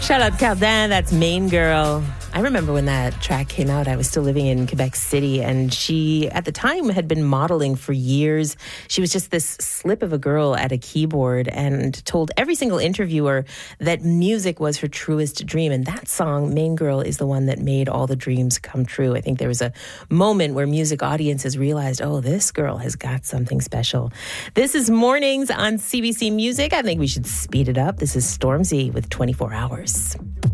Shout out Cardin, that's Main Girl. I remember when that track came out, I was still living in Quebec City, and she, at the time, had been modeling for years. She was just this slip of a girl at a keyboard and told every single interviewer that music was her truest dream. And that song, Main Girl, is the one that made all the dreams come true. I think there was a moment where music audiences realized, oh, this girl has got something special. This is Mornings on CBC Music. I think we should speed it up. This is Stormzy with 24 Hours.